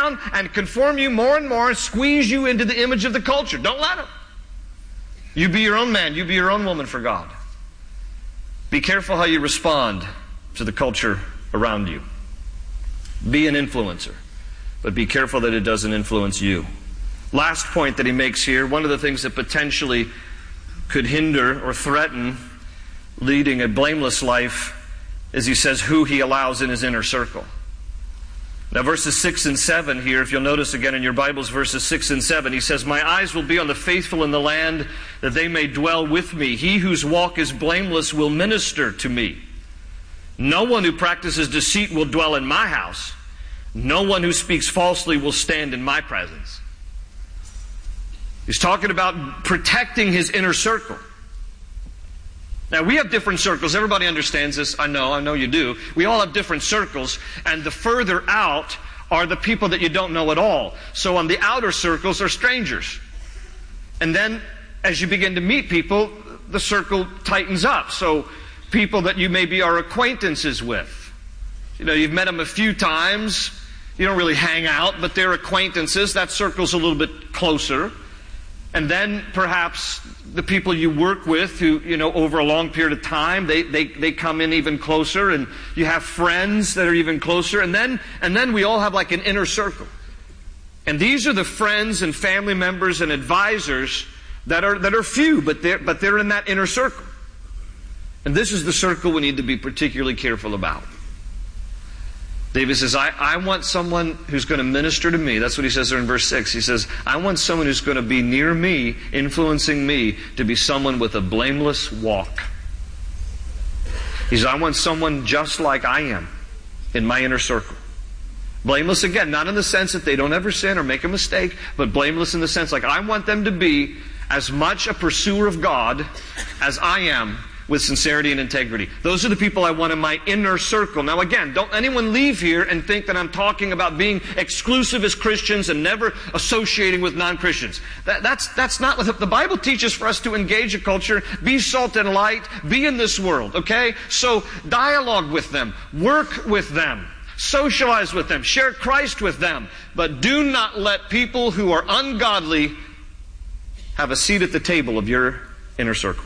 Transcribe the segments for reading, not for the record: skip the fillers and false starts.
down and conform you more and more and squeeze you into the image of the culture. Don't let them. You be your own man. You be your own woman for God. Be careful how you respond to the culture around you. Be an influencer, but be careful that it doesn't influence you. Last point that he makes here, one of the things that potentially could hinder or threaten leading a blameless life is he says who he allows in his inner circle. Now verses 6 and 7 here, if you'll notice again in your Bibles, verses 6 and 7, he says, "My eyes will be on the faithful in the land, that they may dwell with me. He whose walk is blameless will minister to me. No one who practices deceit will dwell in my house. No one who speaks falsely will stand in my presence." He's talking about protecting his inner circle. Now, we have different circles. Everybody understands this. I know you do. We all have different circles, and the further out are the people that you don't know at all. So on the outer circles are strangers. And then as you begin to meet people, the circle tightens up. So people that you maybe are acquaintances with. You know, you've met them a few times. You don't really hang out, but they're acquaintances. That circle's a little bit closer. And then perhaps the people you work with who, over a long period of time, they come in even closer, and you have friends that are even closer. And then we all have like an inner circle. And these are the friends and family members and advisors that are few, but they're in that inner circle. And this is the circle we need to be particularly careful about. David says, I want someone who's going to minister to me. That's what he says there in verse 6. He says, I want someone who's going to be near me, influencing me, to be someone with a blameless walk. He says, I want someone just like I am in my inner circle. Blameless, again, not in the sense that they don't ever sin or make a mistake, but blameless in the sense like I want them to be as much a pursuer of God as I am, with sincerity and integrity. Those are the people I want in my inner circle. Now again, don't anyone leave here and think that I'm talking about being exclusivist Christians and never associating with non-Christians. That's not what the Bible teaches for us to engage a culture, be salt and light, be in this world, okay? So dialogue with them, work with them, socialize with them, share Christ with them, but do not let people who are ungodly have a seat at the table of your inner circle.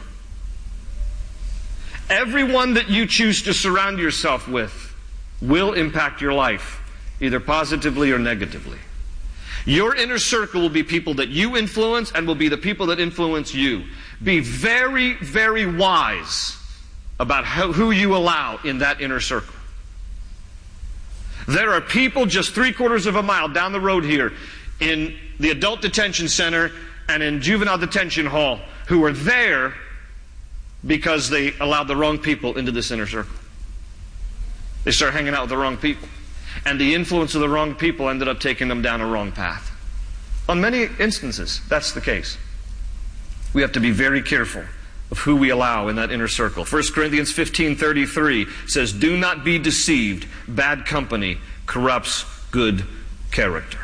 Everyone that you choose to surround yourself with will impact your life, either positively or negatively. Your inner circle will be people that you influence and will be the people that influence you. Be very, very wise about who you allow in that inner circle. There are people just 3/4 of a mile down the road here in the adult detention center and in juvenile detention hall who are there because they allowed the wrong people into this inner circle. They started hanging out with the wrong people. And the influence of the wrong people ended up taking them down a wrong path. On many instances, that's the case. We have to be very careful of who we allow in that inner circle. 1 Corinthians 15:33 says, "Do not be deceived. Bad company corrupts good character."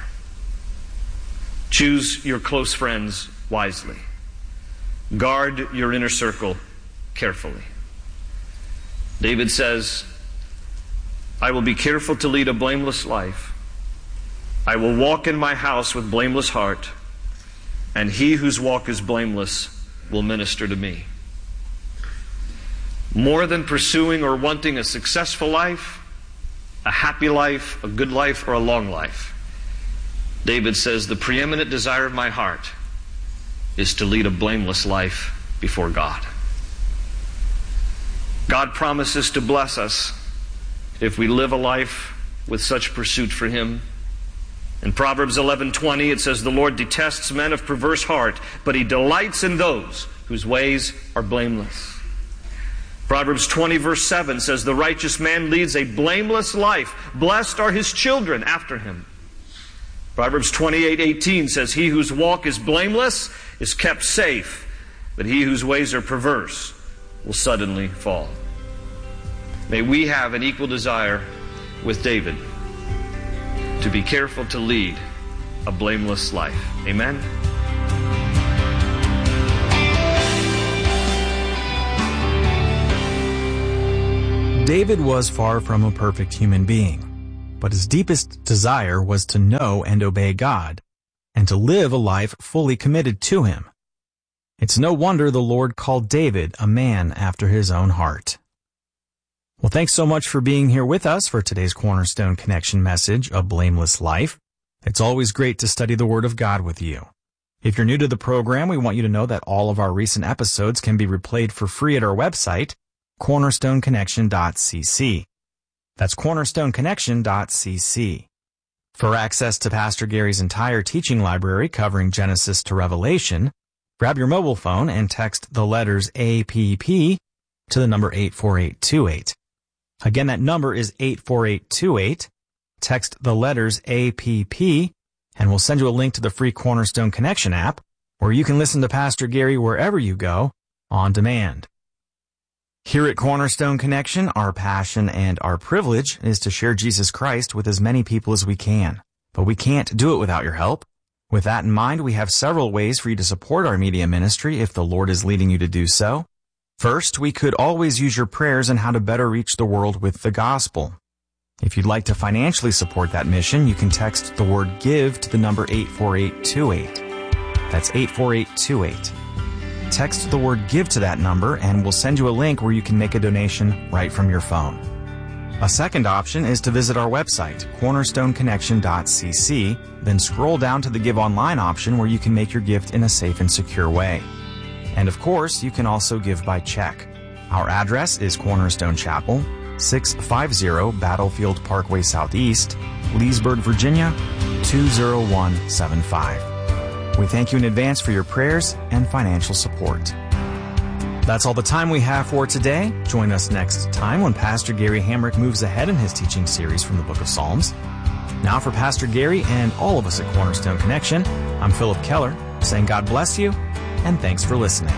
Choose your close friends wisely. Guard your inner circle carefully. David says, I will be careful to lead a blameless life. I will walk in my house with blameless heart, and he whose walk is blameless will minister to me. More than pursuing or wanting a successful life, a happy life, a good life, or a long life, David says, the preeminent desire of my heart is to lead a blameless life before God. God promises to bless us if we live a life with such pursuit for Him. In Proverbs 11:20 it says, the Lord detests men of perverse heart, but He delights in those whose ways are blameless. Proverbs 20 verse 7 says, the righteous man leads a blameless life. Blessed are his children after him. Proverbs 28:18 says, he whose walk is blameless is kept safe, but he whose ways are perverse will suddenly fall. May we have an equal desire with David to be careful to lead a blameless life. Amen? David was far from a perfect human being. but his deepest desire was to know and obey God, and to live a life fully committed to Him. It's no wonder the Lord called David a man after His own heart. Well, thanks so much for being here with us for today's Cornerstone Connection message, A Blameless Life. It's always great to study the Word of God with you. If you're new to the program, we want you to know that all of our recent episodes can be replayed for free at our website, cornerstoneconnection.cc. That's cornerstoneconnection.cc. For access to Pastor Gary's entire teaching library covering Genesis to Revelation, grab your mobile phone and text the letters APP to the number 84828. Again, that number is 84828. Text the letters APP, and we'll send you a link to the free Cornerstone Connection app, where you can listen to Pastor Gary wherever you go, on demand. Here at Cornerstone Connection, our passion and our privilege is to share Jesus Christ with as many people as we can. But we can't do it without your help. With that in mind, we have several ways for you to support our media ministry if the Lord is leading you to do so. First, we could always use your prayers on how to better reach the world with the gospel. If you'd like to financially support that mission, you can text the word GIVE to the number 84828. That's 84828. Text the word GIVE to that number and we'll send you a link where you can make a donation right from your phone. A second option is to visit our website, cornerstoneconnection.cc, then scroll down to the Give Online option where you can make your gift in a safe and secure way. And of course, you can also give by check. Our address is Cornerstone Chapel, 650 Battlefield Parkway Southeast, Leesburg, Virginia, 20175. We thank you in advance for your prayers and financial support. That's all the time we have for today. Join us next time when Pastor Gary Hamrick moves ahead in his teaching series from the book of Psalms. Now for Pastor Gary and all of us at Cornerstone Connection, I'm Philip Keller, saying God bless you, and thanks for listening.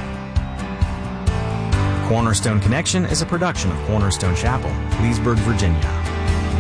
Cornerstone Connection is a production of Cornerstone Chapel, Leesburg, Virginia.